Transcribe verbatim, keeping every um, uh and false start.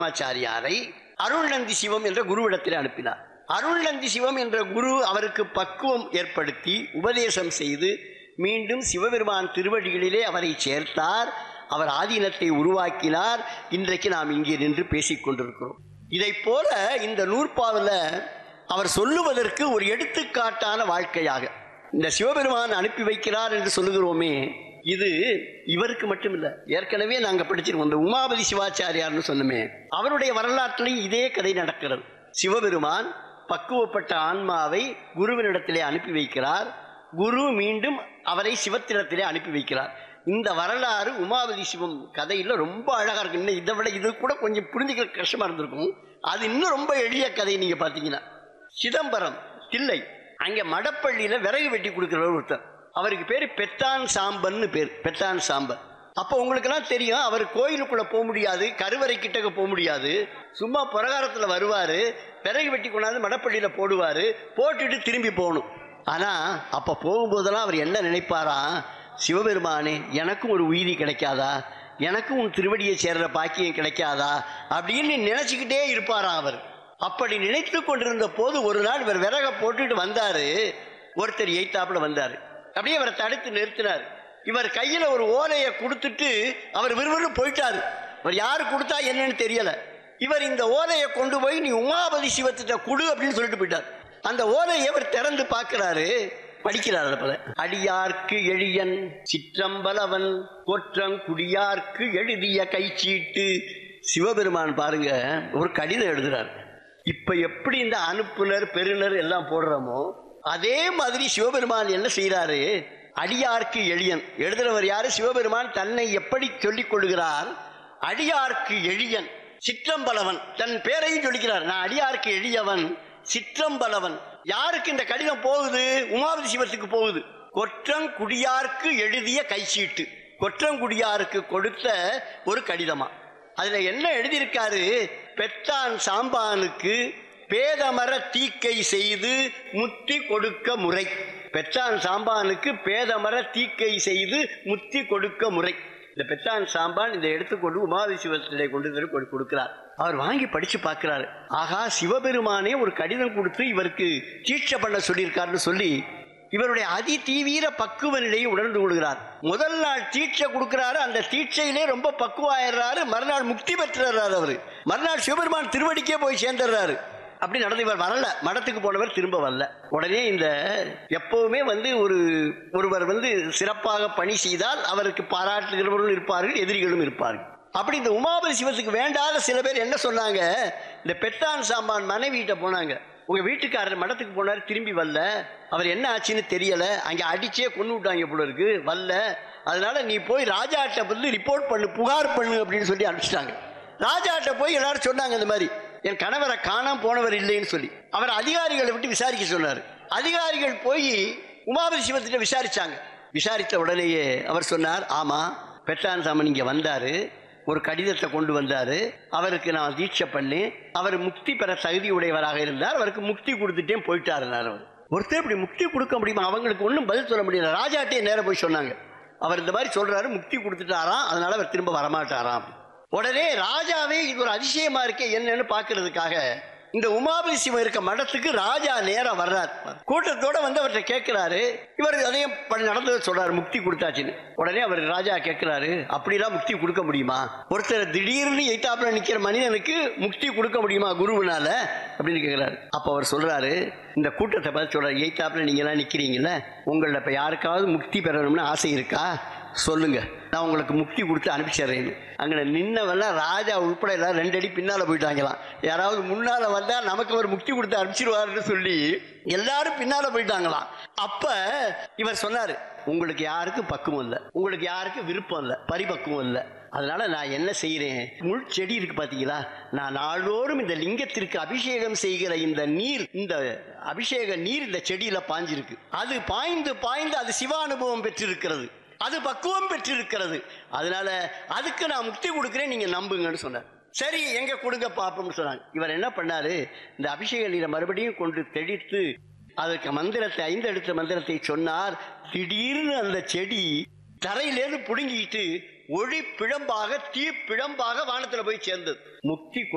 ஆச்சாரியாரை அருள்நந்தி சிவம் என்ற குருவிடத்தில் அனுப்பினார். அருள்நந்தி சிவம் என்ற குரு அவருக்கு பக்குவம் ஏற்படுத்தி உபதேசம் செய்து மீண்டும் சிவபெருமான் திருவடிகளிலே அவரை சேர்த்தார். அவர் ஆதீனத்தை உருவாக்கினார். இன்றைக்கு நாம் இங்கே நின்று பேசிக் கொண்டிருக்கிறோம். இதை போல இந்த நூற்பாவில் அவர் சொல்லுவதற்கு ஒரு எடுத்துக்காட்டான வாழ்க்கையாக இந்த சிவபெருமான் அனுப்பி வைக்கிறார் என்று சொல்லுகிறோமே, இது இவருக்கு மட்டுமில்ல. ஏற்கனவே நாங்கள் படிச்சிருக்கோம். இந்த உமாபதி சிவாச்சாரியார்னு சொன்னமே, அவருடைய வரலாற்றிலையும் இதே கதை நடக்கிறது. சிவபெருமான் பக்குவப்பட்ட ஆன்மாவை குருவினிடத்திலே அனுப்பி வைக்கிறார். குரு மீண்டும் அவரை சிவத்திடத்திலே அனுப்பி வைக்கிறார். இந்த வரலாறு உமாபதி சிவம் கதையில் ரொம்ப அழகாக இருக்கு. இன்னும் இதை விட இது கூட கொஞ்சம் புரிஞ்சுக்கிற கஷ்டமாக இருந்திருக்கும். அது இன்னும் ரொம்ப எளிய கதை. நீங்கள் பார்த்தீங்கன்னா சிதம்பரம் தில்லை, அங்கே மடப்பள்ளியில் விறகு வெட்டி கொடுக்குறவர் ஒருத்தர். அவருக்கு பேர் பெத்தான் சாம்பன்னு பேர். பெத்தான் சாம்பன். அப்போ உங்களுக்கெல்லாம் தெரியும், அவர் கோயிலுக்குள்ளே போக முடியாது, கருவறை கிட்டக்க போக முடியாது. சும்மா பிரகாரத்தில் வருவார், விறகு வெட்டி கொண்டாந்து மடப்பள்ளியில் போடுவார், போட்டுட்டு திரும்பி போகணும். ஆனால் அப்போ போகும்போதெல்லாம் அவர் என்ன நினைப்பாரா, சிவபெருமானே எனக்கும் ஒரு உயிரி கிடைக்காதா, எனக்கும் உன் திருவடியை சேர்ற பாக்கியம் கிடைக்காதா அப்படின்னு நினச்சிக்கிட்டே இருப்பாராம் அவர். அப்படி நினைத்து கொண்டிருந்த போது ஒரு நாள் இவர் விறக போட்டுட்டு வந்தார். ஒருத்தர் எய்த்தாப்புல வந்தார். அப்படியே அவரை தடுத்து நிறுத்தினார். இவர் கையில் ஒரு ஓலையை கொடுத்துட்டு அவர் விறுவிறு போயிட்டார். அவர் யாரு கொடுத்தா என்னன்னு தெரியல. இவர் இந்த ஓலையை கொண்டு போய் நீ உமாபதி சிவத்திட்ட கொடு அப்படின்னு சொல்லிட்டு போயிட்டார். அந்த ஓலையை அவர் திறந்து பார்க்கிறாரு, படிக்கிறார். போல அடியார்க்கு எழியன் சிற்றம்பலவன் கொற்றங் குடியார்க்கு எழுதிய கைச்சீட்டு. சிவபெருமான் பாருங்க ஒரு கடிதம் எழுதுறார். இப்ப எப்படி இந்த அனுப்புனர் பெறுநர் எல்லாம் போடுறோமோ அதே மாதிரி சிவபெருமான் என்ன செய்யறாரு, அடியார்க்கு எளியன் எழுதுறவர் யாரு, சிவபெருமான் தன்னை எப்படி சொல்லிக் கொள்கிறார். அடியார்க்கு எளியன் சிற்றம்பலவன், தன் பேரையும் சொல்லிக்கிறார். நான் அடியார்க்கு எளியவன் சிற்றம்பலவன். யாருக்கு இந்த கடிதம் போகுது, உமாபதி சிவத்துக்கு போகுது. கொற்றங்குடியார்க்கு எழுதிய கைச்சீட்டு, கொற்றங்குடியாருக்கு கொடுத்த ஒரு கடிதமா. அதுல என்ன எழுதியிருக்காரு, பெத்தான் சாம்பானுக்கு பேதமர தீக்கை செய்து முத்தி கொடுக்க முறை. பெத்தான் சாம்பானுக்கு பேதமர தீக்கை செய்து முத்தி கொடுக்க முறை. இந்த பெத்தான் சாம்பான் இதை எடுத்துக்கொண்டு உமாபதி சிவத்திலே கொண்டு கொடுக்கிறார். அவர் வாங்கி படிச்சு பார்க்கிறார். ஆகா, சிவபெருமானே ஒரு கடிதம் கொடுத்து இவருக்கு தீட்சை பண்ண சொல்லியிருக்காருன்னு சொல்லி இவருடைய அதி தீவிர பக்குவ நிலையை உணர்ந்து கொள்கிறார். முதல் நாள் தீட்சை கொடுக்கிறாரு, அந்த தீட்சையிலே ரொம்ப பக்குவாயிடுறாரு. மறுநாள் முக்தி பெற்றுறாரு. அவரு மறுநாள் சிவபெருமான் திருவடிக்கே போய் சேர்ந்துடுறாரு. அப்படி நடந்து இவர் வரல, மடத்துக்கு போனவர் திரும்ப வரல. உடனே இந்த எப்பவுமே வந்து ஒரு ஒருவர் வந்து சிறப்பாக பணி செய்தால் அவருக்கு பாராட்டுகிறவர்களும் இருப்பார்கள், எதிரிகளும் இருப்பார்கள். அப்படி இந்த உமாபதி சிவத்துக்கு வேண்டாத சில பேர் என்ன சொன்னாங்க, இந்த பெத்தான் சாம்பான் மனைவிட்ட போனாங்க. உங்க வீட்டுக்காரர் மடத்துக்கு போனார், திரும்பி வரல, அவர் என்ன ஆச்சுன்னு தெரியல, அங்கே அடிச்சே கொண்டு விட்டாங்க போல இருக்கு, வரல, அதனால நீ போய் ராஜாட்ட வந்து ரிப்போர்ட் பண்ணு, புகார் பண்ணு அப்படின்னு சொல்லி அனுப்பிச்சிட்டாங்க. ராஜாட்ட போய் எல்லாரும் சொன்னாங்க, இந்த மாதிரி என் கணவரை காணாம போனவர் இல்லைன்னு சொல்லி. அவர் அதிகாரிகளை விட்டு விசாரிக்க சொன்னார். அதிகாரிகள் போய் உமாபதி சிவத்திட்ட விசாரிச்சாங்க. விசாரித்த உடனேயே அவர் சொன்னார், ஆமா பெத்தான் சாமன் இங்க வந்தாரு, ஒரு கடிதத்தை கொண்டு வந்தாரு, அவருக்கு நான் தீட்சை பண்ணி அவர் முக்தி பெற தகுதி உடையவராக இருந்தார், அவருக்கு முக்தி கொடுத்துட்டே போயிட்டாரு. அவர் ஒருத்தர் இப்படி முக்தி கொடுக்க முடியுமா, அவங்களுக்கு ஒன்றும் பதில் சொல்ல முடியல. ராஜாட்டே நேரம் போய் சொன்னாங்க, அவர் இந்த மாதிரி சொல்றாரு, முக்தி கொடுத்துட்டாராம், அதனால அவர் திரும்ப வரமாட்டாராம். உடனே ராஜாவே இது ஒரு அதிசயமா இருக்கே என்னன்னு பாக்குறதுக்காக இந்த உமாபதி சிவம் இருக்க மடத்துக்கு ராஜா நேரம் வர்றார். கூட்டத்தோட வந்து அவர்கிட்ட கேட்கிறாரு. இவர் அதையும் நடந்தது சொல்றாரு, முக்தி கொடுத்தாச்சுன்னு. உடனே அவர் ராஜா கேட்கிறாரு, அப்படிலாம் முக்தி கொடுக்க முடியுமா, ஒருத்தர் திடீர்னு எய்தாப்புல நிக்கிற மனிதனுக்கு முக்தி கொடுக்க முடியுமா குருவினால அப்படின்னு கேட்கிறாரு. அப்ப அவர் சொல்றாரு, இந்த கூட்டத்தை பார்த்து சொல்றாரு, எய்தாப்புல நீங்க எல்லாம் நிக்கிறீங்கல்ல, உங்கள இப்ப யாருக்காவது முக்தி பெறணும்னு ஆசை இருக்கா சொல்லுங்க, நான் உங்களுக்கு முக்தி கொடுத்து அனுப்பிச்சிடுறேன்னு. அங்கே நின்னவெல்லாம் ராஜா உட்பட எல்லாம் ரெண்டு அடி பின்னால் போயிட்டாங்களாம். யாராவது முன்னால் வந்தால் நமக்கு அவர் முக்தி கொடுத்து அனுப்பிச்சிடுவாருன்னு சொல்லி எல்லாரும் பின்னால் போயிட்டாங்களாம். அப்போ இவர் சொன்னார், உங்களுக்கு யாருக்கும் பக்குவம் இல்லை, உங்களுக்கு யாருக்கும் விருப்பம் இல்லை, பரிபக்குவம் இல்லை, அதனால நான் என்ன செய்கிறேன், முள் செடி இருக்கு பார்த்தீங்களா, நான் நாளோறும் இந்த லிங்கத்திற்கு அபிஷேகம் செய்கிற இந்த நீர், இந்த அபிஷேக நீர் இந்த செடியில் பாஞ்சிருக்கு, அது பாய்ந்து பாய்ந்து அது சிவானுபவம் பெற்றிருக்கிறது, அது பக்குவம் பெற்றிருக்கிறது, அதனால அதுக்கு நான் முக்தி கொடுக்குறேன், நீங்க நம்புங்கன்னு சொன்னார். சரி எங்க கொடுங்க பாப்போம்னு சொன்னாங்க. இவர் என்ன பண்ணாரு, இந்த அபிஷேக நீரை மறுபடியும் கொண்டு தெளித்து அதற்கு மந்திரத்தை ஐந்து எழுத்த மந்திரத்தை சொன்னார். திடீர்னு அந்த செடி தரையிலேருந்து புடுங்கிட்டு ஒளி பிழம்பாக தீ பிழம்பாக வானத்துல போய் சேர்ந்தது. முக்தி